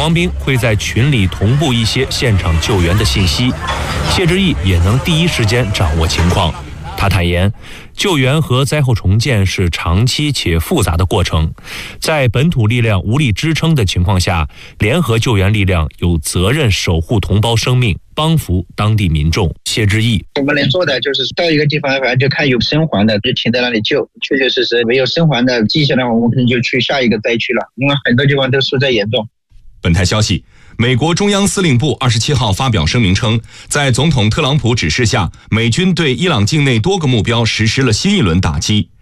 王斌会在群里同步一些现场救援的信息，谢志毅也能第一时间掌握情况。他坦言，救援和灾后重建是长期且复杂的过程，在本土力量无力支撑的情况下，联合救援力量有责任守护同胞生命，帮扶当地民众。谢志毅， 我们能做的就是到一个地方，反正就看有生还的就停在那里救，确确实实没有生还的迹象的话，我们可能就去下一个灾区了，因为很多地方都受灾严重。 本台消息，美国中央司令部27号发表声明称，在总统特朗普指示下，美军对伊朗境内多个目标实施了新一轮打击。